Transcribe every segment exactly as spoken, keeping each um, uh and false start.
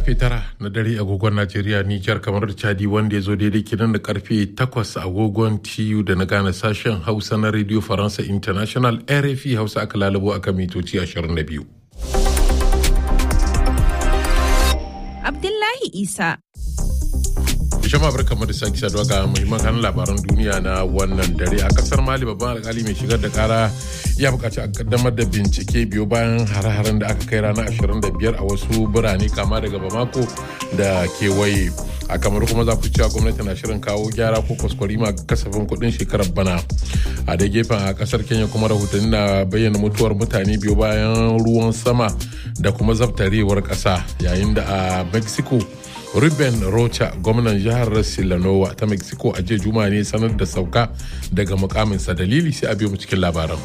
karfe tara na dare agogon Najeriya, Nijar, kamar da Chadi, wanda ya zo daidai kinan da karfe takwas agogon T U da na gane sashen Hausa na Radio Faransa International R F I Hausa aka lalabo aka mitoci ashirin da biyu. Abdullahi Isa. Jama'a barkamu da sake saduwa ga muhimman kanun labaran duniya na wannan dare. A kasar Mali, babban alkali mai shigar da kara ya bukaci a kaddamar da bincike biyo bayan hare-haren da aka kai ranar ashirin da biyar a wasu birane kama daga Bamako da kewaye. A kamar kuma za ku cewa gwamnati na shirin kawo gyara ko kwaskwarima ga kasafin kuɗin shekarar bana. A da gefen a kasar Kenya kuma rahotanni na bayyana mutuwar mutane biyo bayan ruwan sama da kuma zabtarewar ƙasa, yayin da a Mexico Ruben Rocha, gwamnan jihar Sinaloa ta Mexico, a jiya Juma'a ne sanar da sauka daga mukaminsa. Dalili sai a biyo mu cikin labaran.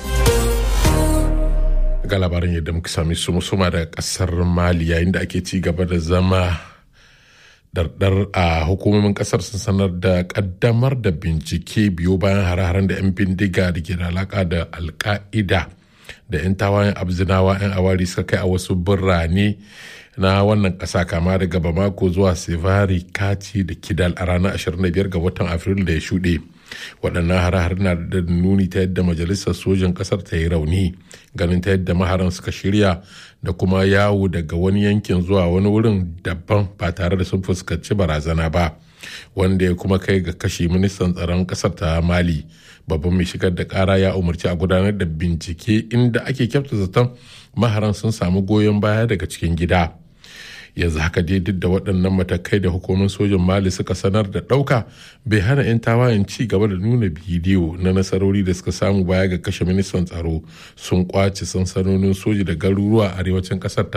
Ga labaran yadda muka sami su musuma da kasar Mali, yayin da ake ci gaba da zama dardar a hukumomin kasar sun sanar da kaddamar da bincike biyo bayan hare-haren da 'yan bindiga da ke da alaka da alka'ida da 'yan tawayen abzinawa 'yan awari suka kai a wasu birane na wannan ƙasa, kama daga Bamako zuwa Sevari, Kati da Kidal a ranar ashirin da biyar ga watan Afrilu da ya shuɗe. Waɗannan hare-hare na da nuni ta yadda majalisar sojan ƙasar ta yi rauni, ganin ta yadda maharan suka shirya da kuma yawo daga wani yankin zuwa wani wurin daban ba tare da sun fuskanci barazana ba, wanda ya kuma kai ga kashe ministan tsaron ƙasar ta Mali. Babban mai shigar da ƙara ya umarci a gudanar da bincike, inda ake kyauta zaton maharan sun samu goyon baya daga cikin gida. Yanzu haka dai duk da waɗannan matakai da hukumar sojin Mali suka sanar da ɗauka, bai hana 'yan tawayen ci gaba da nuna bidiyo na nasarori da suka samu baya ga kashe ministan tsaro. Sun kwace sansanonin soji da garuruwa a arewacin ƙasar ta